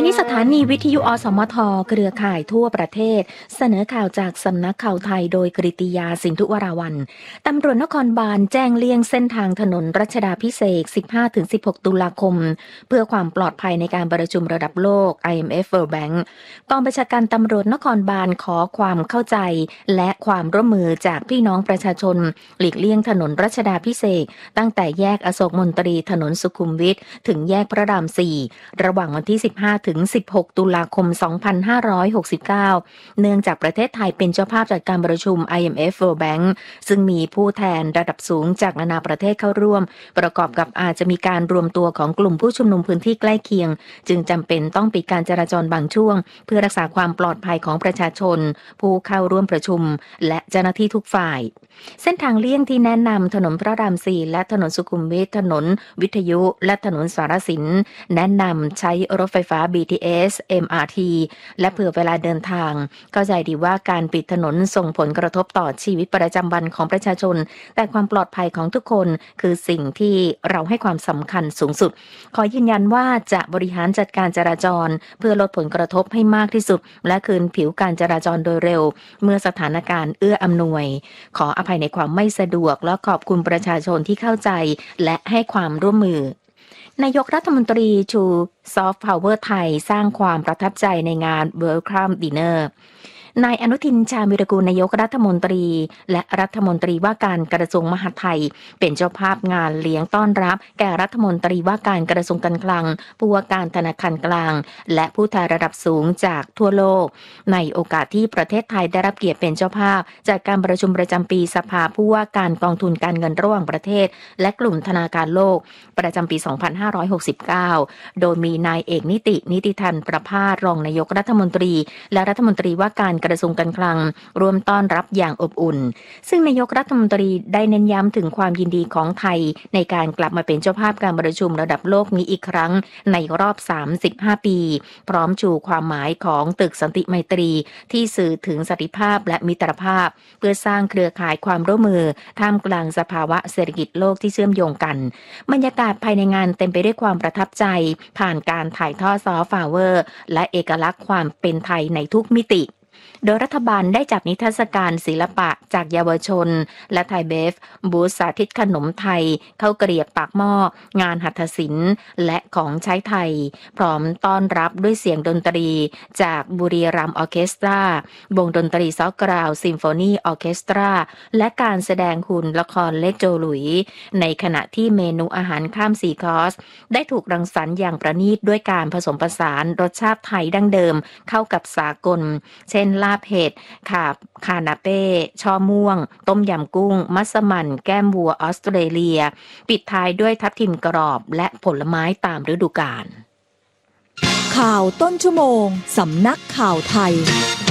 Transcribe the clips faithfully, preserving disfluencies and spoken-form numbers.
นี้สถานีวิทยุอสมทเครือข่ายทั่วประเทศเสนอข่าวจากสำนักข่าวไทยโดยกฤติยาสินธุวราวัลย์ตำรวจนครบาลแจ้งเลี่ยงเส้นทางถนนรัชดาภิเษก สิบห้าถึงสิบหก ตุลาคมเพื่อความปลอดภัยในการประชุมระดับโลก ไอ เอ็ม เอฟ World Bank กองบัญชาการตำรวจนครบาลขอความเข้าใจและความร่วมมือจากพี่น้องประชาชนหลีกเลี่ยงถนนรัชดาภิเษกตั้งแต่แยกอโศกมนตรีถนนสุขุมวิทถึงแยกพระรามสี่ระหว่างวันที่สิบห้าถึงสิบหก ตุลาคม สองพันห้าร้อยหกสิบเก้า เนื่องจากประเทศไทยเป็นเจ้าภาพจัดการประชุม ไอ เอ็ม เอฟ World Bank ซึ่งมีผู้แทนระดับสูงจากนานาประเทศเข้าร่วมประกอบกับอาจจะมีการรวมตัวของกลุ่มผู้ชุมนุมพื้นที่ใกล้เคียงจึงจำเป็นต้องปิดการจราจรบางช่วงเพื่อรักษาความปลอดภัยของประชาชนผู้เข้าร่วมประชุมและเจ้าหน้าที่ทุกฝ่ายเส้นทางเลี่ยงที่แนะนำถนนพระรามสี่และถนนสุขุมวิทถนนวิทยุและถนนสารสินแนะนำใช้รถไฟฟ้า บี ที เอส เอ็ม อาร์ ที และเผื่อเวลาเดินทางเข้าใจดีว่าการปิดถนนส่งผลกระทบต่อชีวิตประจำวันของประชาชนแต่ความปลอดภัยของทุกคนคือสิ่งที่เราให้ความสำคัญสูงสุดขอยืนยันว่าจะบริหารจัดการจราจรเพื่อลดผลกระทบให้มากที่สุดและคืนผิวการจราจรโดยเร็วเมื่อสถานการณ์เอื้ออำนวยขออภัยในความไม่สะดวกและขอบคุณประชาชนที่เข้าใจและให้ความร่วมมือนายกรัฐมนตรีชูซอฟต์พาวเวอร์ไทยสร้างความประทับใจในงาน Welcome Dinnerนายอนุทินชาญวิรากูลนายกรัฐมนตรีและรัฐมนตรีว่าการกระทรวงมหาดไทยเป็นเจ้าภาพงานเลี้ยงต้อนรับแก่รัฐมนตรีว่าการกระทรวงการคลังผู้ว่าการธนาคารกลางและผู้แทนระดับสูงจากทั่วโลกในโอกาสที่ประเทศไทยได้รับเกียรติเป็นเจ้าภาพจากการประชุมประจำปีสภาผู้ว่าการกองทุนการเงินระหว่างประเทศและกลุ่มธนาคารโลกประจำปี สองพันห้าร้อยหกสิบเก้า โดยมีนายเอกนิตินิติธรรมประภาสรองนายกรัฐมนตรีและรัฐมนตรีว่าการกระทรวงการคลังรวมต้อนรับอย่างอบอุ่นซึ่งนายกรัฐมนตรีได้เน้นย้ำถึงความยินดีของไทยในการกลับมาเป็นเจ้าภาพการประชุมระดับโลกนี้อีกครั้งในรอบสามสิบห้าปีพร้อมชูความหมายของตึกสันติไมตรีที่สื่อถึงสันติภาพและมิตรภาพเพื่อสร้างเครือข่ายความร่วมมือท่ามกลางสภาวะเศรษฐกิจโลกที่เชื่อมโยงกันบรรยากาศภายในงานเต็มไปด้วยความประทับใจผ่านการถ่ายทอดซอฟต์พาวเวอร์และเอกลักษณ์ความเป็นไทยในทุกมิติโดยรัฐบาลได้จัดนิทรรศการศิลปะจากเยาวชนและไทยเบฟบูธสาธิตขนมไทยข้าวเกรียบปากหม้องานหัตถศิลป์และของใช้ไทยพร้อมต้อนรับด้วยเสียงดนตรีจากบุรีรัมย์ออร์เคสตราวงดนตรีซอกกราวซิมโฟนีออร์เคสตราและการแสดงหุ่นละครเล็กโจหลุยในขณะที่เมนูอาหารข้ามสี่คอร์สได้ถูกรังสรรค์อย่างประณีตด้วยการผสมผสานรสชาติไทยดั้งเดิมเข้ากับสากลเช่นลาบเห็ดขาบคานาเป้ช่อม่วงต้มยำกุ้งมัสมั่นแก้มวัวออสเตรเลียปิดท้ายด้วยทับทิมกรอบและผลไม้ตามฤดูกาลข่าวต้นชั่วโมงสำนักข่าวไทย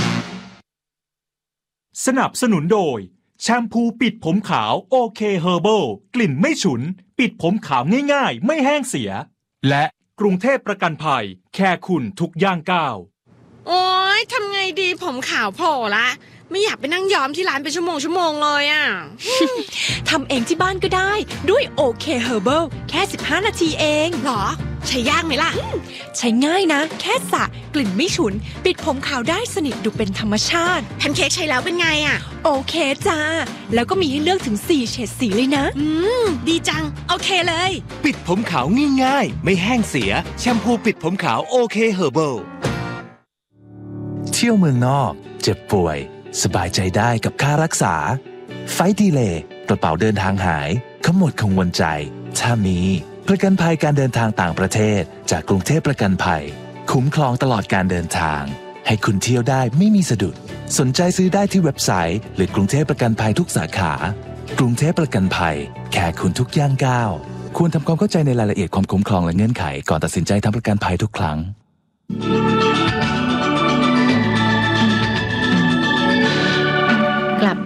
สนับสนุนโดยแชมพูปิดผมขาวโอเคเฮอร์เบิลกลิ่นไม่ฉุนปิดผมขาวง่ายๆไม่แห้งเสียและกรุงเทพประกันภัยแค่คุณทุกย่างก้าวโอ๊ยทำไงดีผมขาวโผล่ละไม่อยากไปนั่งย้อมที่ร้านเป็นชั่วโมงชั่วโมงเลยอ่ะทำเองที่บ้านก็ได้ด้วยโอเคเฮอร์เบิลแค่สิบห้านาทีเองหรอใช้ยากไหมล่ะใช้ง่ายนะแค่สระกลิ่นไม่ฉุนปิดผมขาวได้สนิทดูเป็นธรรมชาติแพนเค้กใช้แล้วเป็นไงอ่ะโอเคจ้าแล้วก็มีให้เลือกถึงสี่เฉดสีเลยนะอืมดีจังโอเคเลยปิดผมขาวง่ายๆไม่แห้งเสียแชมพูปิดผมขาวโอเคเฮอร์เบิลเที่ยวเมืองนอกเจ็บป่วยสบายใจได้กับค่ารักษาไฟล์ดีเลย์กระเป๋าเดินทางหายขมวดกังวลใจถ้ามีประกันภัยการเดินทางต่างประเทศจากกรุงเทพประกันภัยคุ้มครองตลอดการเดินทางให้คุณเที่ยวได้ไม่มีสะดุดสนใจซื้อได้ที่เว็บไซต์หรือกรุงเทพประกันภัยทุกสาขากรุงเทพประกันภัยแค่คุณทุกย่างก้าวควรทำความเข้าใจในรายละเอียดความคุ้มครองและเงื่อนไขก่อนตัดสินใจทำประกันภัยทุกครั้งกลับ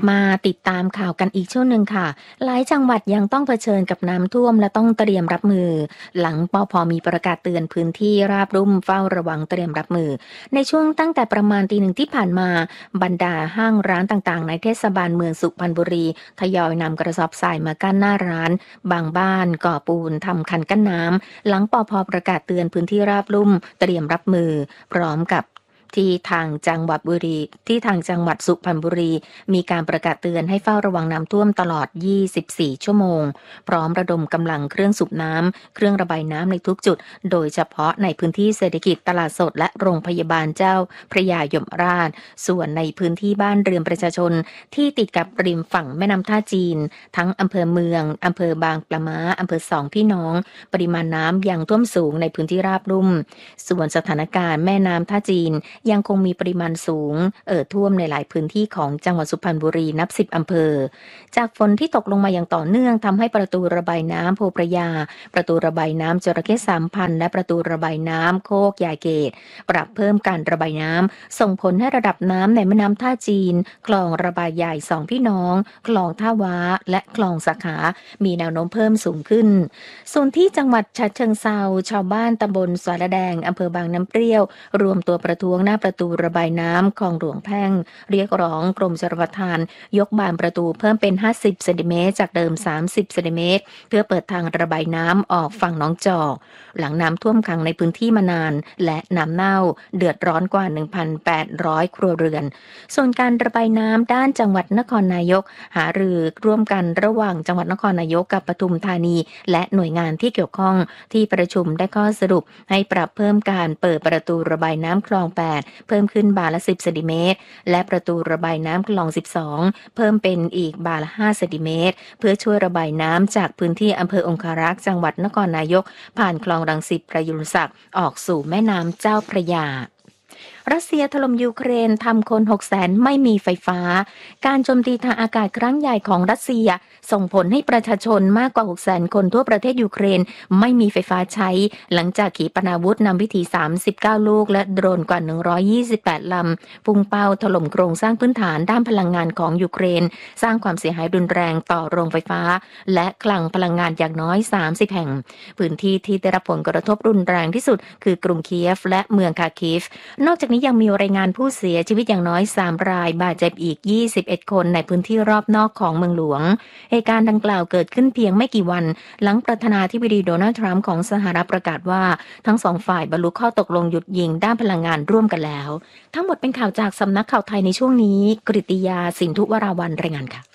มาติดตามข่าวกันอีกช่วงหนึ่งค่ะหลายจังหวัดยังต้องเผชิญกับน้ำท่วมและต้องเตรียมรับมือหลังปภ.มีประกาศเตือนพื้นที่ราบรุ่มเฝ้าระวังเตรียมรับมือในช่วงตั้งแต่ประมาณตีหนึ่งที่ผ่านมาบรรดาห้างร้านต่างๆในเทศบาลเมืองสุพรรณบุรีทยอยนำกระสอบทรายมากั้นหน้าร้านบางบ้านก่อปูนทำคันกั้นน้ำหลังปภ.ประกาศเตือนพื้นที่ราบรุ่มเตรียมรับมือพร้อมกับที่ทางจังหวัดบุรีที่ทางจังหวัดสุพรรณบุรีมีการประกาศเตือนให้เฝ้าระวังน้ำท่วมตลอดยี่สิบสี่ชั่วโมงพร้อมระดมกำลังเครื่องสูบน้ำเครื่องระบายน้ำในทุกจุดโดยเฉพาะในพื้นที่เศรษฐกิจตลาดสดและโรงพยาบาลเจ้าพระยายมราชส่วนในพื้นที่บ้านเรือนประชาชนที่ติดกับริมฝั่งแม่น้ำท่าจีนทั้งอำเภอเมืองอำเภอบางปะม้าอำเภอสองพี่น้องปริมาณน้ำยังท่วมสูงในพื้นที่ราบลุ่มส่วนสถานการณ์แม่น้ำท่าจีนยังคงมีปริมาณสูงเอ่อท่วมในหลายพื้นที่ของจังหวัดสุพรรณบุรีนับสิบอำเภอจากฝนที่ตกลงมาอย่างต่อเนื่องทำให้ประตูระบายน้ำโพประยาประตูระบายน้ำจระเข้สามพันและประตูระบายน้ำโคกยายเกตปรับเพิ่มการระบายน้ำส่งผลให้ระดับน้ำในแม่น้ำท่าจีนคลองระบายใหญ่สองพี่น้องคลองท่าว้าและคลองสาขามีแนวโน้มเพิ่มสูงขึ้นส่วนที่จังหวัดฉะเชิงเทราชาวบ้านตำบลสารแดงอำเภอบางน้ำเปรี้ยวรวมตัวประท้วงหน้าประตูระบายน้ำคลองหลวงแพ่งเรียกร้องกรมชลประทานยกบานประตูเพิ่มเป็นห้าสิบเซนติเมตรจากเดิมสามสิบเซนติเมตรเพื่อเปิดทางระบายน้ำออกฝั่งหนองจอกหลังน้ำท่วมขังในพื้นที่มานานและน้ำเน่าเดือดร้อนกว่า หนึ่งพันแปดร้อย ครัวเรือนส่วนการระบายน้ำด้านจังหวัดนครนายกหารือร่วมกันระหว่างจังหวัดนครนายกกับปทุมธานีและหน่วยงานที่เกี่ยวข้องที่ประชุมได้ข้อสรุปให้ปรับเพิ่มการเปิดประตูระบายน้ำคลองแปดเพิ่มขึ้นบานละสิบเซนติเมตรและประตูระบายน้ำคลองสิบสองเพิ่มเป็นอีกบานละห้าเซนติเมตรเพื่อช่วยระบายน้ำจากพื้นที่อำเภอองคารักษ์จังหวัดนครนายกผ่านคลองรังสิตประยุรศักดิ์ออกสู่แม่น้ำเจ้าพระยารัสเซียถล่มยูเครนทำคน หกแสน ไม่มีไฟฟ้าการโจมตีทางอากาศครั้งใหญ่ของรัสเซียส่งผลให้ประชาชนมากกว่า หกแสน คนทั่วประเทศยูเครนไม่มีไฟฟ้าใช้หลังจากขีปนาวุธนำวิถีสามสิบเก้าลูกและโดรนกว่าหนึ่งร้อยยี่สิบแปดลำพุ่งเป้าถล่มโครงสร้างพื้นฐานด้านพลังงานของยูเครนสร้างความเสียหายรุนแรงต่อโรงไฟฟ้าและคลังพลังงานอย่างน้อยสามสิบแห่งพื้นที่ที่ได้รับผลกระทบรุนแรงที่สุดคือกรุงเคียฟและเมืองคาคิฟนอกจากนี้ยังมีรายงานผู้เสียชีวิตอย่างน้อยสามรายบาดเจ็บอีกยี่สิบเอ็ดคนในพื้นที่รอบนอกของเมืองหลวงเหตุการณ์ดังกล่าวเกิดขึ้นเพียงไม่กี่วันหลังประธานาธิบดีโดนัลด์ทรัมป์ของสหรัฐประกาศว่าทั้งสองฝ่ายบรรลุข้อตกลงหยุดยิงด้านพลังงานร่วมกันแล้วทั้งหมดเป็นข่าวจากสำนักข่าวไทยในช่วงนี้กฤติยาสินธุวราวัลรายงานค่ะ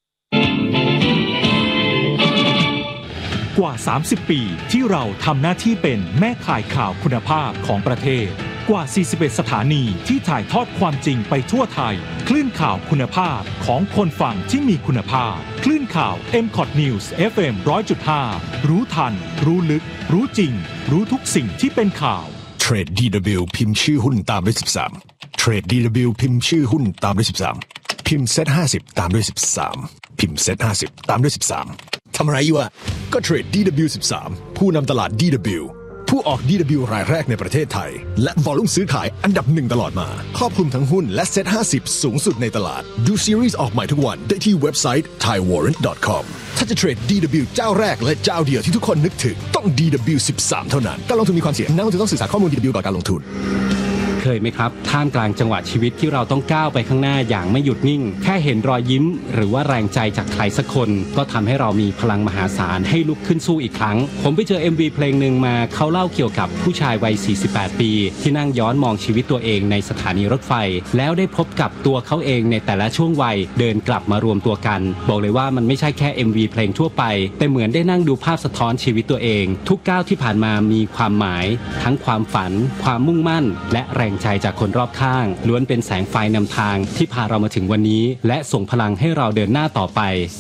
กว่าสามสิบปีที่เราทำหน้าที่เป็นแม่ข่ายข่าวคุณภาพของประเทศกว่าสี่สิบเอ็ดสถานีที่ถ่ายทอดความจริงไปทั่วไทยคลื่นข่าวคุณภาพของคนฟังที่มีคุณภาพคลื่นข่าว เอ็ม คอท News เอฟ เอ็ม หนึ่งร้อยจุดห้า รู้ทันรู้ลึกรู้จริงรู้ทุกสิ่งที่เป็นข่าวเทรด ดี ดับเบิลยู พิมพ์ชื่อหุ้นตามด้วยสิบสามเทรด ดี ดับเบิลยู พิมพ์ชื่อหุ้นตามด้วยสิบสามพิมพ์เซ็ตห้าสิบตามด้วยสิบสามพิมพ์เซ็ตห้าสิบตามด้วยสิบสามทำอะไรอยู่อะก็เทรด ดี ดับเบิลยู สิบสามผู้นำตลาด ดี ดับเบิลยู ผู้ออก ดี ดับเบิลยู รายแรกในประเทศไทยและวอลุ่มซื้อขายอันดับหนึ่งตลอดมาครอบคลุมทั้งหุ้นและเซ็ตห้าสิบสูงสุดในตลาดดูซีรีส์ออกใหม่ทุกวันได้ที่เว็บไซต์ ไทยวอร์เรนต์ ดอท คอม ถ้าจะเทรด ดี ดับเบิลยู เจ้าแรกและเจ้าเดียวที่ทุกคนนึกถึงต้อง ดี ดับเบิลยู สิบสาม เท่านั้นการลงทุนมีความเสี่ยงนักลงทุนต้องศึกษาข้อมูล ดี ดับเบิลยู ก่อนการลงทุนเคยไหมครับท่ามกลางจังหวะชีวิตที่เราต้องก้าวไปข้างหน้าอย่างไม่หยุดนิ่งแค่เห็นรอยยิ้มหรือว่าแรงใจจากใครสักคนก็ทำให้เรามีพลังมหาศาลให้ลุกขึ้นสู้อีกครั้งผมไปเจอ เอ็ม วี เพลงหนึ่งมาเขาเล่าเกี่ยวกับผู้ชายวัยสี่สิบแปดปีที่นั่งย้อนมองชีวิตตัวเองในสถานีรถไฟแล้วได้พบกับตัวเขาเองในแต่ละช่วงวัยเดินกลับมารวมตัวกันบอกเลยว่ามันไม่ใช่แค่ เอ็ม วี เพลงทั่วไปแต่เหมือนได้นั่งดูภาพสะท้อนชีวิตตัวเองทุกก้าวที่ผ่านมามีความหมายทั้งความฝันความมุ่งมั่นและแรงใจจากคนรอบข้างล้วนเป็นแสงไฟนำทางที่พาเรามาถึงวันนี้และส่งพลังให้เราเดินหน้าต่อไป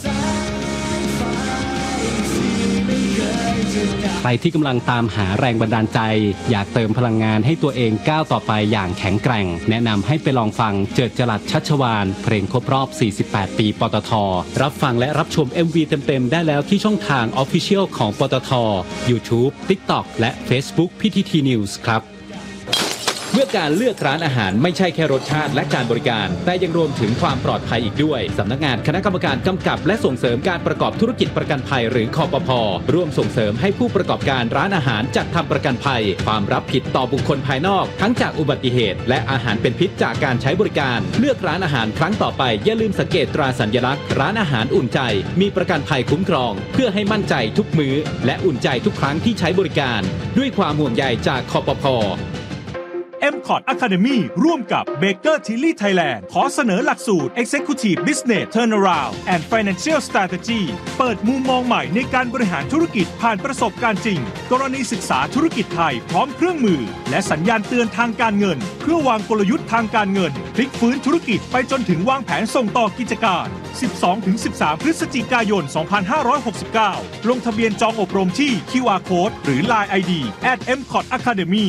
ใครที่กำลังตามหาแรงบันดาลใจอยากเติมพลังงานให้ตัวเองก้าวต่อไปอย่างแข็งแกร่งแนะนำให้ไปลองฟังเจิดจรัสชัชวาลเพลงครบรอบสี่สิบแปดปีปตท.รับฟังและรับชม เอ็ม วี เต็มๆได้แล้วที่ช่องทาง Official ของปตท. YouTube TikTok และ Facebook พี ที ที News ครับเมื่อการเลือกร้านอาหารไม่ใช่แค่รสชาติและการบริการแต่ยังรวมถึงความปลอดภัยอีกด้วยสำนักงานคณะกรรมการกำกับและส่งเสริมการประกอบธุรกิจประกันภัยหรือคปภ.ร่วมส่งเสริมให้ผู้ประกอบการร้านอาหารจัดทำประกันภัยความรับผิดต่อบุคคลภายนอกทั้งจากอุบัติเหตุและอาหารเป็นพิษจากการใช้บริการเลือกร้านอาหารครั้งต่อไปอย่าลืมสังเกตตราสัญลักษณ์ร้านอาหารอุ่นใจมีประกันภัยคุ้มครองเพื่อให้มั่นใจทุกมื้อและอุ่นใจทุกครั้งที่ใช้บริการด้วยความห่วงใยจากคปภ. เอ็ม คอร์ด Academy ร่วมกับ Baker Tilly Thailand ขอเสนอหลักสูตร Executive Business Turnaround and Financial Strategy เปิดมุมมองใหม่ในการบริหารธุรกิจผ่านประสบการณ์จริงกรณีศึกษาธุรกิจไทยพร้อมเครื่องมือและสัญญาณเตือนทางการเงินเพื่อวางกลยุทธ์ทางการเงินพลิกฟื้นธุรกิจไปจนถึงวางแผนส่งต่อกิจการ สิบสองถึงสิบสาม พฤศจิกายน สองพันห้าร้อยหกสิบเก้า ลงทะเบียนจองอบรมที่ คิว อาร์ Code หรือ ไลน์ ไอ ดี แอท เอ็ม คอร์ด Academy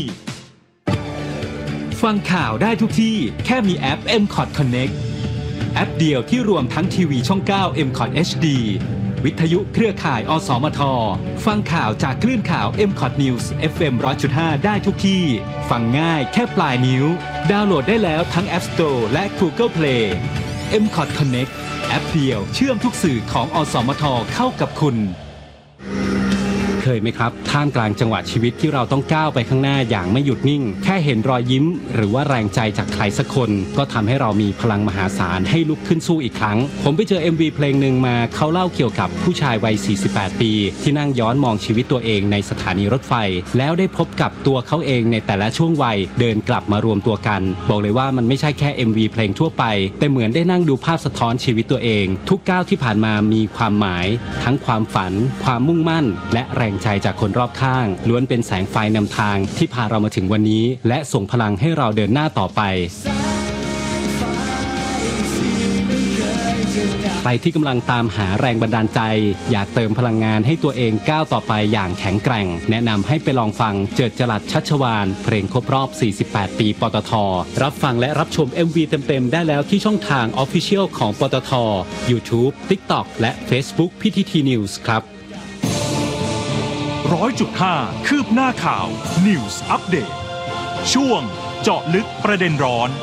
ฟังข่าวได้ทุกที่แค่มีแอป เอ็ม คอร์ด Connect แอปเดียวที่รวมทั้งทีวีช่อง เก้า เอ็ม คอร์ด เอช ดี วิทยุเครือข่ายอสมทฟังข่าวจากคลื่นข่าว เอ็ม คอร์ด News เอฟ เอ็ม หนึ่งร้อยจุดห้า ได้ทุกที่ฟังง่ายแค่ปลายนิ้วดาวน์โหลดได้แล้วทั้ง App Store และ Google Play เอ็ม คอร์ด Connect แอปเดียวเชื่อมทุกสื่อของอสมทเข้ากับคุณเคยไหมครับท่ามกลางจังหวะชีวิตที่เราต้องก้าวไปข้างหน้าอย่างไม่หยุดนิ่งแค่เห็นรอยยิ้มหรือว่าแรงใจจากใครสักคนก็ทำให้เรามีพลังมหาศาลให้ลุกขึ้นสู้อีกครั้งผมไปเจอ เอ็ม วี เพลงหนึ่งมาเขาเล่าเกี่ยวกับผู้ชายวัยสี่สิบแปดปีที่นั่งย้อนมองชีวิตตัวเองในสถานีรถไฟแล้วได้พบกับตัวเขาเองในแต่ละช่วงวัยเดินกลับมารวมตัวกันบอกเลยว่ามันไม่ใช่แค่ เอ็ม วี เพลงทั่วไปแต่เหมือนได้นั่งดูภาพสะท้อนชีวิตตัวเองทุกก้าวที่ผ่านมามีความหมายทั้งความฝันความมุ่งมั่นและแรงใจจากคนรอบข้างล้วนเป็นแสงไฟนำทางที่พาเรามาถึงวันนี้และส่งพลังให้เราเดินหน้าต่อไปใครที่กำลังตามหาแรงบันดาลใจอยากเติมพลังงานให้ตัวเองก้าวต่อไปอย่างแข็งแกร่งแนะนำให้ไปลองฟังเจิดจรัสชัชวาลเพลงครบรอบสี่สิบแปดปีปตท.รับฟังและรับชม เอ็ม วี เต็มๆได้แล้วที่ช่องทาง Official ของปตท. YouTube TikTok และ Facebook พี ที ที News ครับร้อยจุดห้า คืบหน้าข่าว News Update ช่วงเจาะลึกประเด็นร้อน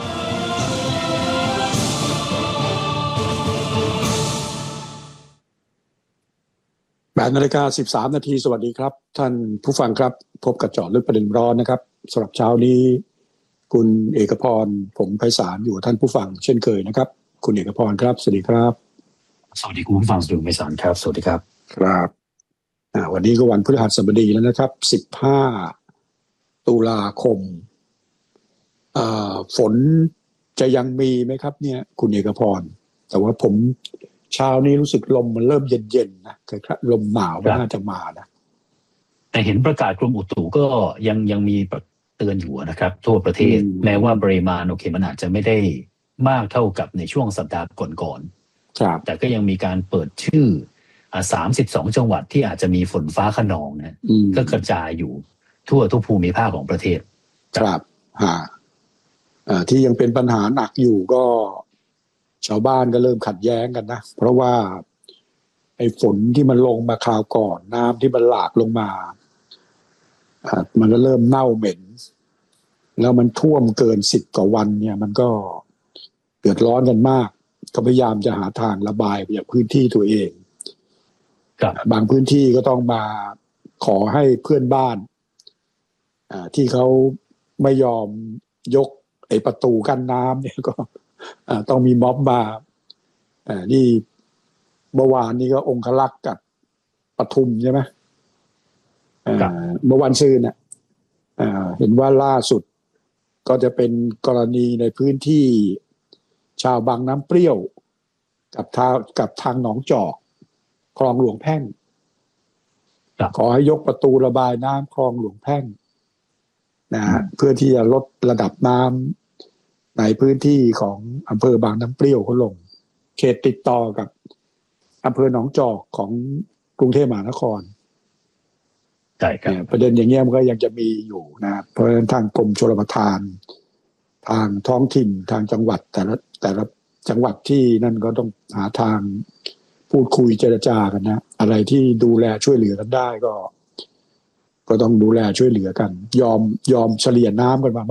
แปดนาฬิกาสิบสามนาทีสวัสดีครับท่านผู้ฟังครับพบกับเจาะลึกประเด็นร้อนนะครับสำหรับเช้านี้คุณเอกพรผมไพศาลอยู่ท่านผู้ฟังเช่นเคยนะครับคุณเอกพรครับสวัสดีครับสวัสดีคุณผู้ฟังสุดไพศาลครับสวัสดีครับครับอ่าวันนี้ก็วันพฤหัสบดีแล้วนะครับสิบห้าตุลาคมอ่าฝนจะยังมีไหมครับเนี่ยคุณเอกพรแต่ว่าผมเช้านี้รู้สึกลมมันเริ่มเย็นๆนะครับลมหนาวน่าจะมานะแต่เห็นประกาศกรมอุตุก็ยังยังมีเตือนอยู่นะครับทั่วประเทศแม้ว่าปริมาณโอเคมันอาจจะไม่ได้มากเท่ากับในช่วงสัปดาห์ก่อนๆครับแต่ก็ยังมีการเปิดชื่ออ่าสามสิบสองจังหวัดที่อาจจะมีฝนฟ้าคะนองนะก็กระจายอยู่ทั่วทุกภูมิภาคของประเทศครับฮะอ่าที่ยังเป็นปัญหาหนักอยู่ก็ชาวบ้านก็เริ่มขัดแย้งกันนะเพราะว่าไอ้ฝนที่มันลงมาคราวก่อนน้ำที่มันหลากลงมาอ่ามันก็เริ่มเน่าเหม็นแล้วมันท่วมเกินสิบกว่าวันเนี่ยมันก็เดือดร้อนกันมากก็พยายามจะหาทางระบายไปจากพื้นที่ตัวเองบางพื้นที่ก็ต้องมาขอให้เพื่อนบ้านอ่าที่เขาไม่ยอมยกไอ้ประตูกั้นน้ำเนี่ยก็ต้องมีม็อบมาอ่านี่เมื่อวานนี้ก็องครักษ์กับปทุมใช่ไหมเมื่อวันซืนเนี่ยเห็นว่าล่าสุดก็จะเป็นกรณีในพื้นที่ชาวบางน้ำเปรี้ยวกับทางกับทางหนองจอกคลองหลวงแพ่งขอให้ยกประตูระบายน้ำคลองหลวงแพ่งนะเพื่อที่จะลดระดับน้ำในพื้นที่ของอำเภอบางน้ำเปรี้ยวเขาลงเขตติดต่อกับอำเภอหนองจอกของกรุงเทพมหานครใช่ครับประเด็นอย่างเงี้ยมันก็ยังจะมีอยู่นะเพราะฉะนั้นทางกรมชลประทานทางท้องถิ่นทางจังหวัดแต่ละแต่ละจังหวัดที่นั่นก็ต้องหาทางพูดคุยเจรจากันนะอะไรที่ดูแลช่วยเหลือกันได้ก็ก็ต้องดูแลช่วยเหลือกันยอมยอมเฉลี่ยน้ำกันมาบ้าง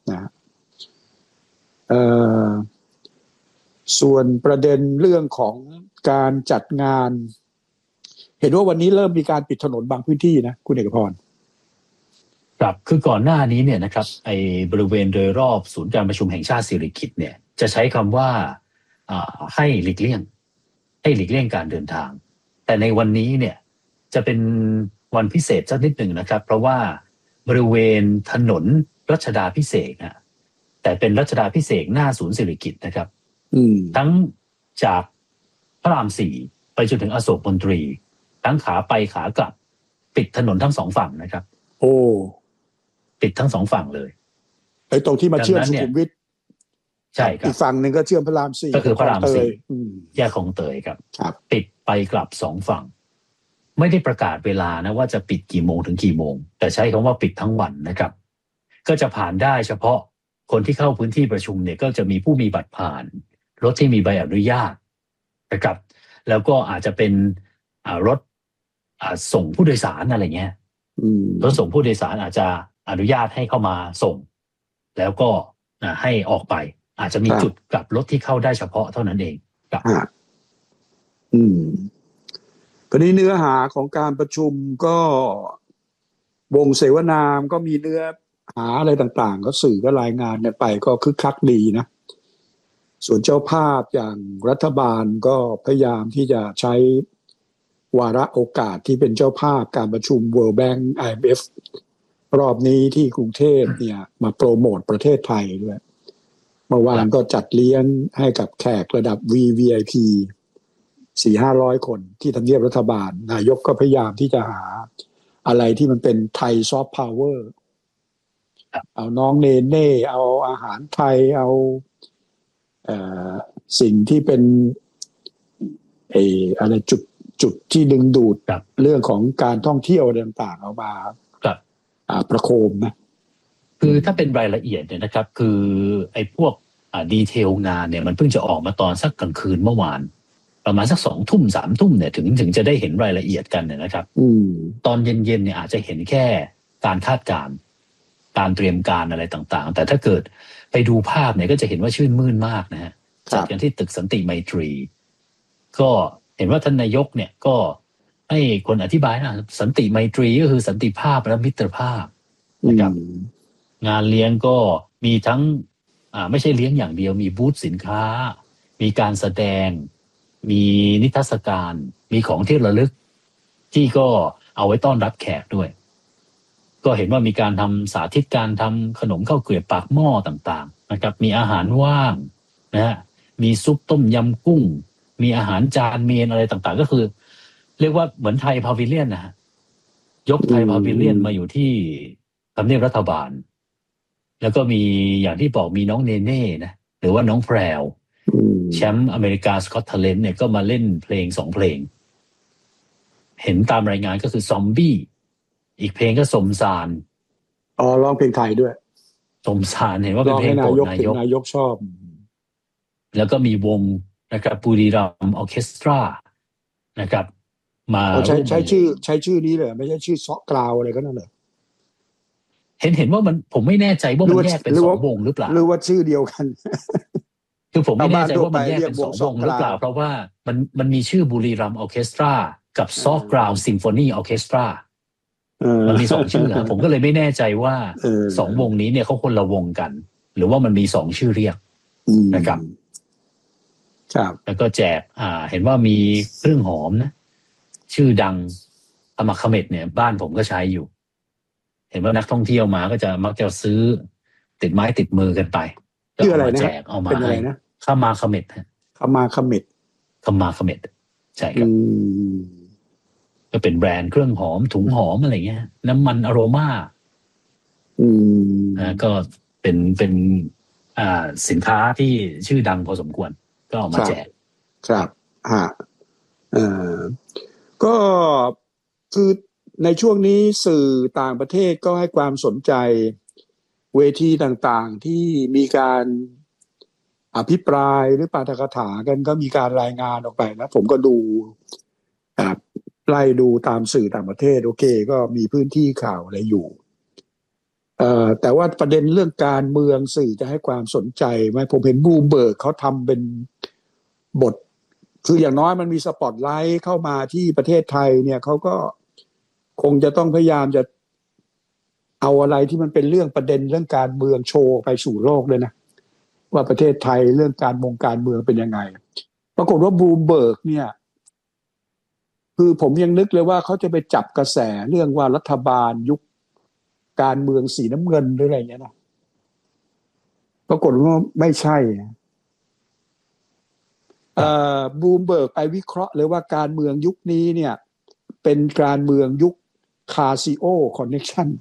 นะเอ่อส่วนประเด็นเรื่องของการจัดงานเห็นว่าวันนี้เริ่มมีการปิดถนนบางพื้นที่นะคุณเอกพรครับคือก่อนหน้านี้เนี่ยนะครับไอ้บริเวณโดยรอบศูนย์การประชุมแห่งชาติสิริกิติ์เนี่ยจะใช้คำว่าให้หลีกเลี่ยงให้หลีกเลี่ยงการเดินทางแต่ในวันนี้เนี่ยจะเป็นวันพิเศษสักนิดหนึ่งนะครับเพราะว่าบริเวณถนนรัชดาภิเษกนะแต่เป็นรัชดาภิเษกหน้าศูนย์สิริกิติ์นะครับทั้งจากพระรามสี่ไปจนถึงอโศกมนตรีทั้งขาไปขากลับปิดถนนทั้งสองฝั่งนะครับโอ้ปิดทั้งสองฝั่งเลยไอ้ตรงที่มาเชื่อมสุขุมวิทใช่ครับอีกฝั่งหนึ่งก็เชื่อมพระรามสี่ก็คือพระรามสี่แยกคลองเตยครับปิดไปกลับสองฝั่งไม่ได้ประกาศเวลานะว่าจะปิดกี่โมงถึงกี่โมงแต่ใช้คำว่าปิดทั้งวันนะครับก็จะผ่านได้เฉพาะคนที่เข้าพื้นที่ประชุมเนี่ยก็จะมีผู้มีบัตรผ่านรถที่มีใบอนุญาตนะครับแล้วก็อาจจะเป็นรถส่งผู้โดยสารอะไรเงี้ยรถส่งผู้โดยสารอาจจะอนุญาตให้เข้ามาส่งแล้วก็ให้ออกไปอาจจะมีจุดกลับรถที่เข้าได้เฉพาะเท่านั้นเองครับอืมก็นี้เนื้อหาของการประชุมก็วงเสวนามก็มีเนื้อหาอะไรต่างๆก็สื่อก็รายงานกันไปก็คึกคักดีนะส่วนเจ้าภาพอย่างรัฐบาลก็พยายามที่จะใช้วาระโอกาสที่เป็นเจ้าภาพการประชุม World Bank ไอ เอ็ม เอฟ รอบนี้ที่กรุงเทพเนี่ยมาโปรโมทประเทศไทยด้วยเมื่อวานก็จัดเลี้ยงให้กับแขกระดับ วี วี ไอ พี สี่ห้าร้อยคนที่ทำเนียบรัฐบาลนายกก็พยายามที่จะหาอะไรที่มันเป็นไทยซอฟต์พาวเวอร์เอาน้องเนเน่เอาอาหารไทยเอาเอ่อสิ่งที่เป็นเอออะไรจุดจุดที่ดึงดูดเรื่องของการท่องเที่ยวต่างๆเอามาประโคมนะคือถ้าเป็นรายละเอียดเนี่ยนะครับคือไอ้พวกดีเทลงานเนี่ยมันเพิ่งจะออกมาตอนสักกลางคืนเมื่อวานประมาณสักสองทุ่มสามทุ่มเนี่ยถึงถึงจะได้เห็นรายละเอียดกันเนี่ยนะครับตอนเย็นๆเนี่ยอาจจะเห็นแค่การคาดการณ์การเตรียมการอะไรต่างๆแต่ถ้าเกิดไปดูภาพเนี่ยก็จะเห็นว่าชื่นมื่นมากนะฮะจัดกันที่ตึกสันติไมตรีก็เห็นว่าท่านนายกเนี่ยก็ให้คนอธิบายนะสันติไมตรีก็คือสันติภาพและมิตรภาพนะครับงานเลี้ยงก็มีทั้งอ่าไม่ใช่เลี้ยงอย่างเดียวมีบูธสินค้ามีการแสดงมีนิทรรศการมีของที่ระลึกที่ก็เอาไว้ต้อนรับแขกด้วยก็เห็นว่ามีการทำสาธิตการทำขนมข้าวเกรียบปากหม้อต่างๆนะครับมีอาหารว่างนะฮะมีซุปต้มยำกุ้งมีอาหารจานเมนอะไรต่างๆก็คือเรียกว่าเหมือนไทยพาวิเลียนนะฮะยกไทยพาวิเลียนมาอยู่ที่ทำเนียบรัฐบาลแล้วก็มีอย่างที่บอกมีน้องเนเน่นะหรือว่าน้องแพรวแชมป์อเมริกาสกอตเทเลนต์เนี่ยก็มาเล่นเพลงสองเพลงเห็นตามรายงานก็คือซอมบี้อีกเพลงก็สมสารอ๋อร้องเพลงไทยด้วยสมสารเห็นว่าเป็นเพลงโปรดนายกนายกชอบแล้วก็มีวงนะครับบุรีรัมย์ออร์เคสตรานะครับมาใช้ใช้ชื่อใช้ชื่อนี้เลยไม่ใช่ชื่อซอกกราวอะไรก็นั่นเหรอเห็นเห็นว่ามันผมไม่แน่ใจว่ามันแยกเป็นสองวงหรือเปล่าหรือว่าชื่อเดียวกันคือผมไม่แน่ใจว่ามันแยกเป็นสองวงหรือเปล่าเพราะว่ามันมันมีชื่อบุรีรัมย์ออร์เคสตรากับซอกกราวซิมโฟนีออร์เคสตรามันมีสองชื่อผมก็เลยไม่แน่ใจว่าสองวงนี้เนี่ยเขาคนละวงกันหรือว่ามันมีสองชื่อเรียกนะครับแล้วก็แจกอ่าเห็นว่ามีเครื่องหอมนะชื่อดังอมักเขม็ดเนี่ยบ้านผมก็ใช้อยู่เห็นว่านักท่องเที่ยวมาก็จะมักจะซื้อติดไม้ติดมือกันไปชื่ออะไรนะแจกเอามาให้ข้ามาเขม็ดฮะข้ามาเขม็ดข้ามาเขม็ดใช่ครับก็เป็นแบรนด์เครื่องหอมถุงหอมอะไรเงี้ยน้ำมันอโรมาอืมอ่าก็เป็นเป็นอ่าสินค้าที่ชื่อดังพอสมควรก็เอามาแจกครับฮะเอ่อก็คือในช่วงนี้สื่อต่างประเทศก็ให้ความสนใจเวทีต่างๆที่มีการอภิปรายหรือปาฐกถากันก็มีการรายงานออกไปนะผมก็ดูไล่ดูตามสื่อต่างประเทศโอเคก็มีพื้นที่ข่าวอะไรอยู่เอ่อแต่ว่าประเด็นเรื่องการเมืองสื่อจะให้ความสนใจไหมผมเห็นบลูมเบิร์กเขาทำเป็นบทคืออย่างน้อยมันมีสปอตไลท์เข้ามาที่ประเทศไทยเนี่ยเขาก็คงจะต้องพยายามจะเอาอะไรที่มันเป็นเรื่องประเด็นเรื่องการเมืองโชว์ไปสู่โลกเลยนะว่าประเทศไทยเรื่องการมงการเมืองเป็นยังไงปรากฏว่าบลูมเบิร์กเนี่ยคือผมยังนึกเลยว่าเขาจะไปจับกระแสเรื่องว่ารัฐบาลยุคการเมืองสีน้ำเงินหรืออะไรเงี้ยนะปรากฏว่าไม่ใช่เอ่อบลูมเบิร์กไปวิเคราะห์เลยว่าการเมืองยุคนี้เนี่ยเป็นการเมืองยุคคาซิโอคอนเนคชั่น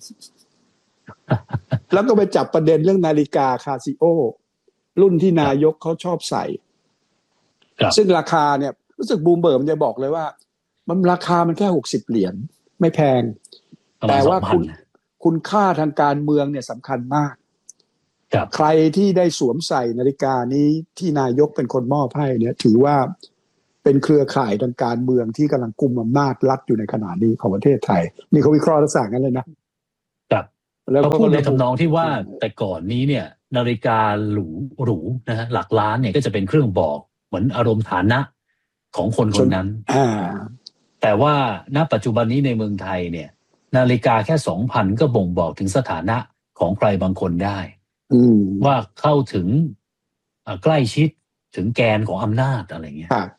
แล้วก็ไปจับประเด็นเรื่องนาฬิกาคาซิโอรุ่นที่นายกเขาชอบใส่ซึ่งราคาเนี่ยรู้สึกบลูมเบิร์กมันจะบอกเลยว่ามันราคามันแค่หกสิบเหรียญไม่แพงแต่ว่าคุณคุณค่าทางการเมืองเนี่ยสำคัญมากใครที่ได้สวมใส่นาฬิกานี้ที่นายกเป็นคนมอบให้เนี่ยถือว่าเป็นเครือข่ายทางการเมืองที่กำลังกุมอำนาจรัฐอยู่ในขณะนี้ของประเทศไทยนี่เขาวิเคราะห์ลักษณะนั้นเลยนะครับแล้วเขาพูดในทำนองที่ว่าแต่ก่อนนี้เนี่ยนาฬิกาหรูหรูนะฮะหลักล้านเนี่ยก็จะเป็นเครื่องบอกเหมือนอารมณ์ฐานะของคนคนนั้นแต่ว่าณปัจจุบันนี้ในเมืองไทยเนี่ยนาฬิกาแค่ สองพัน ก็บ่งบอกถึงสถานะของใครบางคนได้ว่าเข้าถึงใกล้ชิดถึงแกนของอำนาจอะไรเงี้ยครับ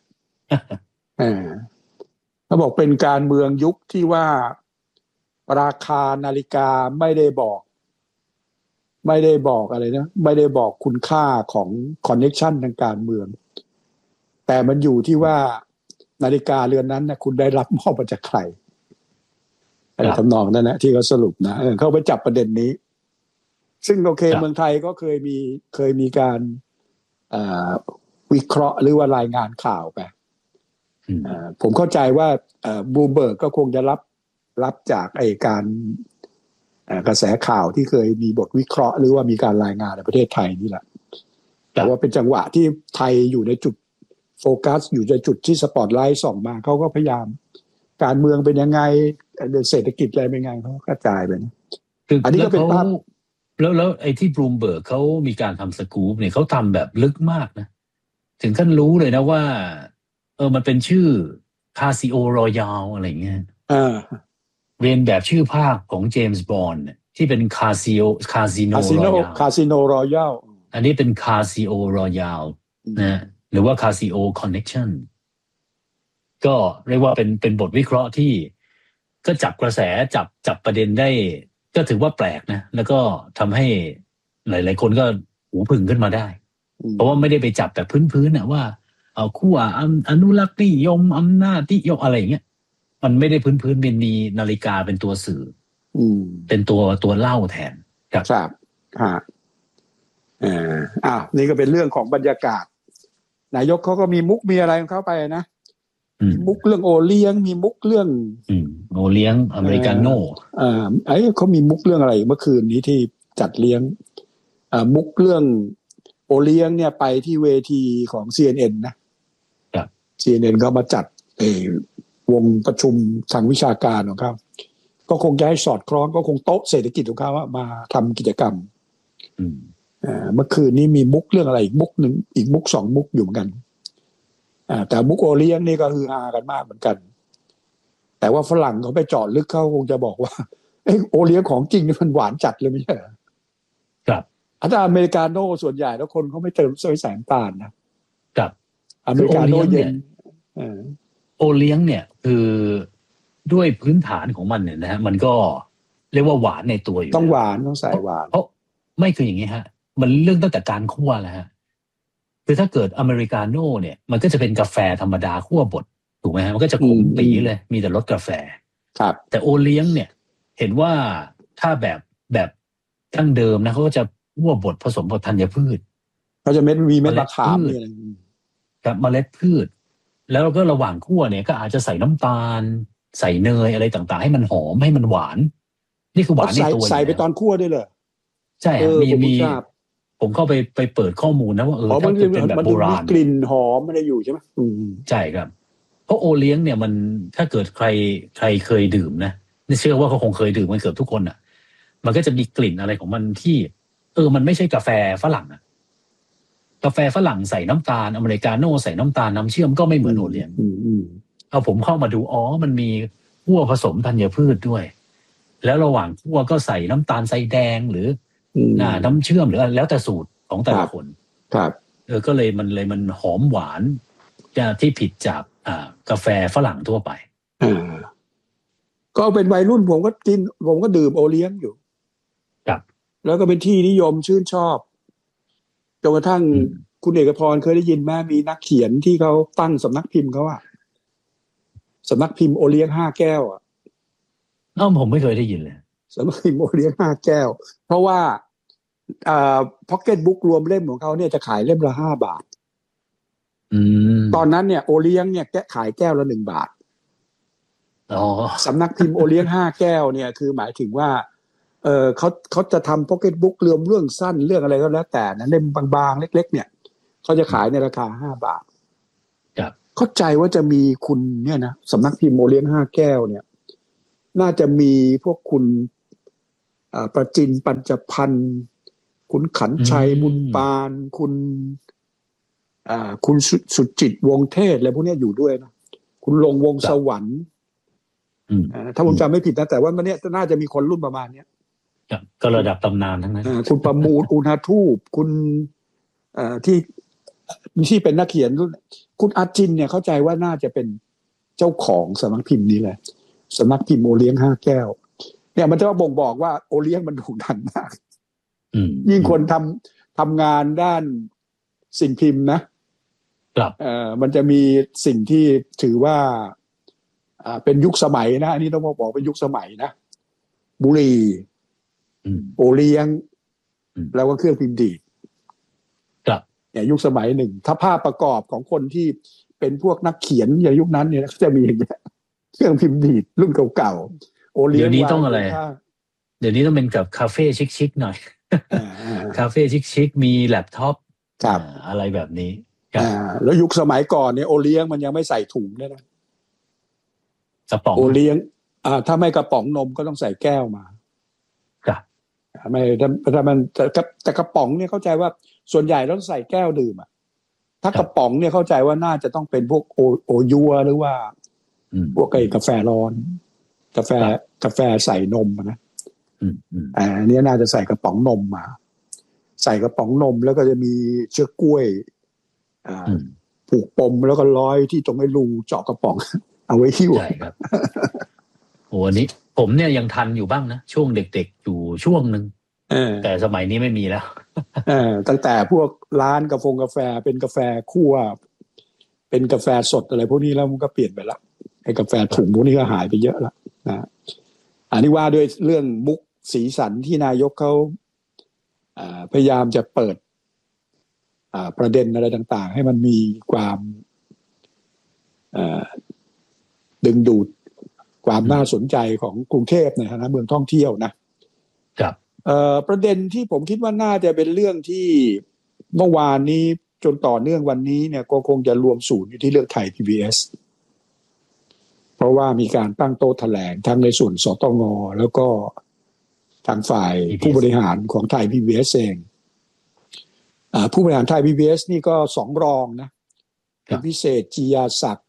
เขาบอกเป็นการเมืองยุคที่ว่าราคานาฬิกาไม่ได้บอกไม่ได้บอกอะไรนะไม่ได้บอกคุณค่าของคอนเนคชั่นทางการเมืองแต่มันอยู่ที่ว่านาฬิกาเรือนนั้นนะคุณได้รับมอบมาจากใครอะไรทำนองนั้นนะที่เขาสรุปนะเขาไปจับประเด็นนี้ซึ่งโอเคเมืองไทยก็เคยมีเคยมีการวิเคราะห์หรือว่ารายงานข่าวไปผมเข้าใจว่าบลูมเบิร์กก็คงจะรับรับจากไอ้การกระแสข่าวที่เคยมีบทวิเคราะห์หรือว่ามีการรายงานในประเทศไทยนี่แหละแต่ว่าเป็นจังหวะที่ไทยอยู่ในจุดโฟกัสอยู่ในจุดที่สปอตไลท์ส่องมาเขาก็พยายามการเมืองเป็นยังไงเศรษฐกิจอะไรเป็นยังไงเขากระจายไปนะอันนี้ก็เป็นภาพแล้วแล้วไอ้ที่บลูมเบิร์กเขามีการทำสกู๊ปเนี่ยเขาทำแบบลึกมากนะถึงขั้นรู้เลยนะว่าเออมันเป็นชื่อคาซิโอรอยัลอะไรเงี้ยเรียนแบบชื่อภาคของเจมส์บอนด์ที่เป็นคาซิโอคาซิโนรอยัลคาซิโนรอยัลอันนี้เป็นคาซิโอรอยัลนะหรือว่าคาซิโอคอนเนคชั่นก็เรียกว่าเป็นเป็นบทวิเคราะห์ที่ก็จับกระแสจับจับประเด็นได้ก็ถือว่าแปลกนะแล้วก็ทำให้หลายๆคนก็หูผึ่งขึ้นมาได้เพราะว่าไม่ได้ไปจับแบบพื้นๆนะว่าเอาคู่อนุรักษ์นิยมอำนาจนิยมอะไรอย่างเงี้ยมันไม่ได้พื้นๆเป็นมีนาฬิกาเป็นตัวสื่อเป็นตัวตัวเล่าแทนครับครับฮะอ่าอ้าวนี่ก็เป็นเรื่องของบรรยากาศนายกเขาก็มีมุกมีอะไรของเขาไปนะมีมุกเรื่องโอเลี้ยงมีมุกเรื่องโอเลี้ยงอเมริกาโน่อ่าไอ้เขามีมุกเรื่องอะไรเมื่อคืนนี้ที่จัดเลี้ยงอ่ามุกเรื่องโอเลี้ยงเนี่ยไปที่เวทีของ ซี เอ็น เอ็น นะครับ ซี เอ็น เอ็น เขามาจัดเอ่อวงประชุมทางวิชาการของเขาก็คงจะให้สอดคล้องก็คงโต๊ะเศรษฐกิจของเขาว่ามาทำกิจกรรมอืมอ่าเมื่อคืนนี้มีมุกเรื่องอะไรอีกมุกหนึ่งอีกมุกสองมุกอยู่เหมือนกันอ่าแต่มุกโอเลี้ยงนี่ก็คือฮากันมากเหมือนกันแต่ว่าฝรั่งเขาไปเจาะลึกเขาคงจะบอกว่าไอ้โอเลี้ยงของจริงนี่มันหวานจัดเลยไม่ใช่เหรอครับอาจจะอเมริกาโน่ส่วนใหญ่แล้วคนเขาไม่เติมใส่แสงตาลนะครับอเมริกาโน่เย็นโอเลี้ยงเนี่ยคือด้วยพื้นฐานของมันเนี่ยนะฮะมันก็เรียกว่าหวานในตัวอยู่ต้องหวานต้องใส่หวานเพราะไม่คืออย่างนี้ฮะมันเรื่องตั้งแต่การคั่วแล้วฮะคือถ้าเกิดอเมริกาโน่เนี่ยมันก็จะเป็นกาแฟธรรมดาคั่วบดถูกไหมฮะมันก็จะขมปีเลยมีแต่รสกาแฟครับแต่โอเลี้ยงเนี่ยเห็นว่าถ้าแบบแบบดั้งเดิมนะเขาก็จะคั่วบดผสมกับธัญพืชเขาจะเม็ดมีเม็ดมะขามอะไรกับเมล็ดพืชแล้วก็ระหว่างคั่วเนี่ยก็อาจจะใส่น้ำตาลใส่เนยอะไรต่างๆให้มันหอมให้มันหวานนี่คือหวานในตัวใส่ไปตอนคั่วได้เลยใช่มีมีผมเข้าไปไปเปิดข้อมูลนะว่าเออถ้าเป็นแบบโบราณกลิ่นหอมมันอยู่ใช่ไหมใช่ครับเพราะโอเลี้ยงเนี่ยมันถ้าเกิดใครใครเคยดื่มนะนี่เชื่อว่าเขาคงเคยดื่มมันเกือบทุกคนอ่ะมันก็จะมีกลิ่นอะไรของมันที่เออมันไม่ใช่กาแฟฝรั่งอะกาแฟฝรั่งใส่น้ำตาลอเมริกาโน่ใส่น้ำตาลน้ำเชื่อมก็ไม่เหมือนโอเลี้ยงเอาผมเข้ามาดูอ๋อมันมีคั่วผสมธัญพืชด้วยแล้วระหว่างคั่วก็ใส่น้ำตาลทรายแดงหรือน่าน้ำเชื่อมหรือแล้วแต่สูตรของแต่ละคนครับเออก็เลยมันเลยมันหอมหวานที่ผิดจากอ่ากาแฟฝรั่งทั่วไปอ่าก็เป็นวัยรุ่นผมก็กินผมก็ดื่มโอเลี้ยงอยู่ครับแล้วก็เป็นที่นิยมชื่นชอบจนกระทั่งคุณเอกพรเคยได้ยินไหมมีนักเขียนที่เขาตั้งสำนักพิมพ์เขาอะสำนักพิมพ์โอเลี้ยงห้าแก้วอะน้องผมไม่เคยได้ยินเลยสำนักพิมพ์โอเลี้ยงห้าแก้วเพราะว่าอ่าพ็อกเก็ตบุ๊กรวมเล่มของเขาเนี่ยจะขายเล่มละห้าบาทอืมตอนนั้นเนี่ยโอเลี้ยงเนี่ยแกขายแก้วละหนึ่งบาทอ๋อสำนักพิมพ์โอเลี้ยงห้าแก้วเนี่ยคือหมายถึงว่าเออเขาเขาจะทำพ็อกเก็ตบุ๊กรวมเรื่องสั้นเรื่องอะไรก็แล้วแต่นะเล่มบางๆเล็กๆเนี่ยเขาจะขายในราคาห้าบาทครับเข้าใจว่าจะมีคุณเนี่ยนะสำนักพิมพ์โอเลี้ยงห้าแก้วเนี่ยน่าจะมีพวกคุณอ่าประจินปัญจพันธ์คุณขันชัยบุญปานคุณอ่าคุณสุจิตวงเทศอะไรพวกนี้อยู่ด้วยนะคุณลงวงสวรรค์ถ้าผมจำไม่ผิดนะแต่ว่ามันเนี้ยน่าจะมีคนรุ่นประมาณเนี้ยก็ระดับตำนานทั้งนั้นคุณประมูลอุณหทูปคุณที่ที่เป็นนักเขียนรุ่นคุณอาจินเนี่ยเข้าใจว่าน่าจะเป็นเจ้าของสำนักพิมพ์นี้แหละสำนักพิมพ์โอเลี้ยงห้าแก้วเนี่ยมันจะบ่งบอกว่าโอเลี้ยงมันโด่งดังมากยิ่งคนทำทำงานด้านสิ่งพิมพ์นะครับเอ่อมันจะมีสิ่งที่ถือว่าอ่าเป็นยุคสมัยนะอันนี้ต้องบอกเป็นยุคสมัยนะบุหรี่โอเลี้ยงแล้วก็เครื่องพิมพ์ดีดครับเนี่ยยุคสมัยหนึ่งถ้าภาพประกอบของคนที่เป็นพวกนักเขียนในยุคนั้นเนี่ยก็จะมีอย่างเงี้ยเครื่องพิมพ์ดีดรุ่นเก่าๆโอเลี้ยงเดี๋ยวนี้ต้องอะไรเดี๋ยวนี้ต้องเป็นกับคาเฟ่ชิคๆหน่อยคาเฟ่ชิคๆมีแล็ปท็อปอะไรแบบนี้อ่าแล้วยุคสมัยก่อนเนี่ยโอเลี้ยงมันยังไม่ใส่ถุงด้วยนะกระป๋องโอเลี้ยงอ่าถ้าไม่กระป๋องนมก็ต้องใส่แก้วมาครับไม่ถ้าถ้ามันแต่แต่กระป๋องเนี่ยเข้าใจว่าส่วนใหญ่ต้องใส่แก้วดื่มอ่ะถ้ากระป๋องเนี่ยเข้าใจว่าน่าจะต้องเป็นพวกโอโอยัวหรือว่าพวกไอ้กาแฟร้อนกาแฟกาแฟใส่นมนะอ่าอันนี้น่าจะใส่กระป๋องนมมาใส่กระป๋องนมแล้วก็จะมีเชือกกล้วยอ่าผูกปมแล้วก็ร้อยที่ตรงไอ้รูเจาะกระป๋องเอาไว้หิ้วใช่ครับโอ้นี้ผมเนี่ยยังทันอยู่บ้างนะช่วงเด็กๆอยู่ช่วงนึงแต่สมัยนี้ไม่มีแล้วเออตั้งแต่พวกร้านกาแฟกาแฟเป็นกาแฟคั่วเป็นกาแฟสดอะไรพวกนี้แล้วมันก็เปลี่ยนไปละไอ้กาแฟถุงพวกนี้ก็หายไปเยอะแล้วนะอันนี้ว่าด้วยเรื่องมุกสีสันที่นายกเขาพยายามจะเปิดประเด็นอะไรต่างๆให้มันมีความดึงดูดความน่าสนใจของกรุงเทพในฐานะเมืองท่องเที่ยวนะครับประเด็นที่ผมคิดว่าน่าจะเป็นเรื่องที่เมื่อวานนี้จนต่อเนื่องวันนี้เนี่ยก็คงจะรวมศูนย์อยู่ที่เรื่องไทย พี บี เอส เพราะว่ามีการตั้งโต๊ะแถลงทั้งในส่วนสตง.แล้วก็ทางฝ่ายผู้บริหารของไทย พี บี เอส เองผู้บริหารไทย พี บี เอส นี่ก็สองรองนะเป็นพิเศษจียาศักดิ์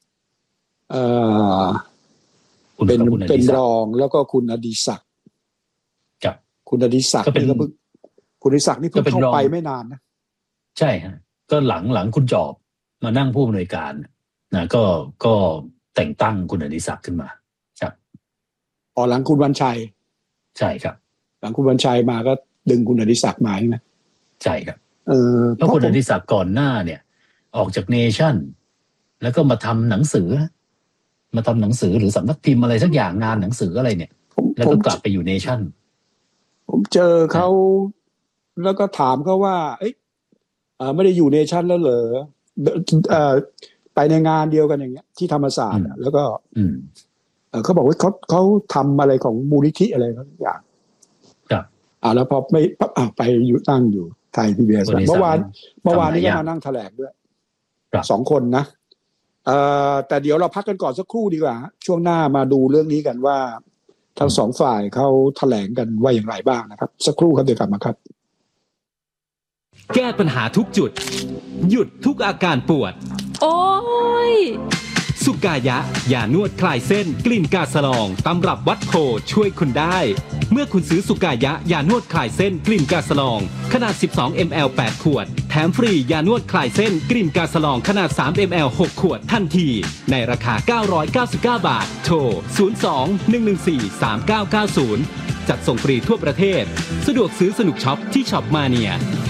เป็นเป็นรองแล้วก็คุณอดิศักดิ์คุณอดิศักดิ์นี่ก็เพิ่งคุณอดิศักดิ์นี่เพิ่งเข้าไปไม่นานนะใช่ฮะก็หลังหลังคุณจอบมานั่งผู้อำนวยการนะก็ก็แต่งตั้งคุณอดิศักดิ์ขึ้นมาครับอ๋อหลังคุณวันชัยใช่ครับหลังคุณวันชัยมาก็ดึงคุณอดิศักดิ์มาใช่ไหมใช่ครับเออเพราะคุณอดิศักดิ์ก่อนหน้าเนี่ยออกจากเนชั่นแล้วก็มาทำหนังสือมาทำหนังสือหรือสำนักพิมพ์อะไรสักอย่างงานหนังสืออะไรเนี่ยแล้วก็กลับไปอยู่เนชั่นผมเจอเขาแล้วก็ถามเขาว่าเอ๊ะไม่ได้อยู่เนชั่นแล้วเหรอเอ่อไปในงานเดียวกันอย่างเงี้ยที่ธรรมศาสตร์แล้วก็เขาบอกว่าเขาเขาทำอะไรของมูลนิธิอะไรทุกอย่างครับอ่าแล้วพอไม่ปั๊บอ่าไปอยู่ตั้งอยู่ไทย พี บี เอส เมื่อวานเมื่อวานนี้ก็มานั่งแถลงด้วยสองคนนะเอ่อแต่เดี๋ยวเราพักกันก่อนสักครู่ดีกว่าช่วงหน้ามาดูเรื่องนี้กันว่าทั้งสองฝ่ายเขาแถลงกันว่าอย่างไรบ้างนะครับสักครู่ครับเดี๋ยวกลับมาครับแก้ปัญหาทุกจุดหยุดทุกอาการปวดโอ้ยสุกายะยานวดคลายเส้นกลิ่นกาสลองตำรับวัดโพช่วยคุณได้เมื่อคุณซื้อสุกายะยานวดคลายเส้นกลิ่นกาสลองขนาด สิบสองมิลลิลิตร แปด ขวดแถมฟรียานวดคลายเส้นกลิ่นกาสลองขนาด สามมิลลิลิตร หก ขวดทันทีในราคาเก้าร้อยเก้าสิบเก้าบาทโทรศูนย์ สอง หนึ่ง หนึ่ง สี่ สาม เก้า เก้า ศูนย์จัดส่งฟรีทั่วประเทศสะดวกซื้อสนุกช็อปที่ช็อปมาเนีย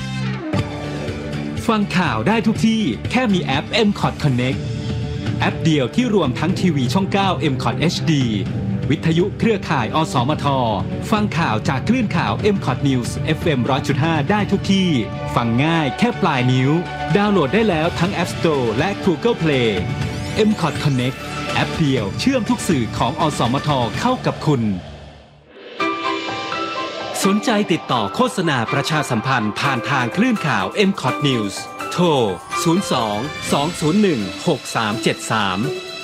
ฟังข่าวได้ทุกที่แค่มีแอป เอ็ม คอท Connect แอปเดียวที่รวมทั้งทีวีช่อง เก้า เอ็ม คอท เอช ดี วิทยุเครือข่าย อสมท ฟังข่าวจากคลื่นข่าว เอ็ม คอท News เอฟ เอ็ม หนึ่งร้อยจุดห้า ได้ทุกที่ ฟังง่ายแค่ปลายนิ้วดาวน์โหลดได้แล้วทั้ง App Store และ Google Play เอ็ม คอท Connect แอปเดียวเชื่อมทุกสื่อของอสมทเข้ากับคุณสนใจติดต่อโฆษณาประชาสัมพันธ์ผ่านทางคลื่นข่าว เอ็ม คอท News โทร ศูนย์ สอง สอง ศูนย์ หนึ่ง หก สาม เจ็ด สาม